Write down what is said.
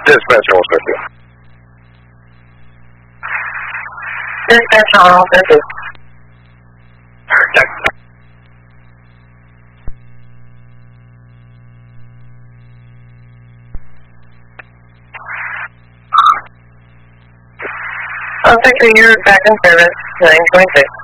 Dispatch all circuit. Dispatch on all circuits. Sector, you're back in service, 926.